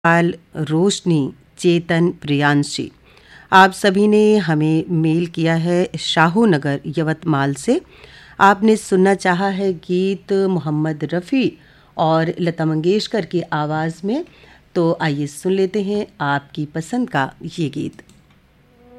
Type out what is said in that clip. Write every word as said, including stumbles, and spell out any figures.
पाल, रोशनी, चेतन, प्रियांशी, आप सभी ने हमें मेल किया है शाहू नगर यवतमाल से। आपने सुनना चाहा है गीत मोहम्मद रफ़ी और लता मंगेशकर की आवाज़ में। तो आइए सुन लेते हैं आपकी पसंद का ये गीत।